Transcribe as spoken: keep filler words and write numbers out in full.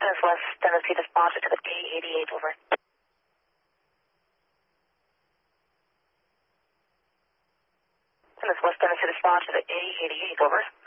Tennis West, Tennessee responded to the A eighty-eight, over. Tennis West, Tennessee responded to the A eighty-eight, over.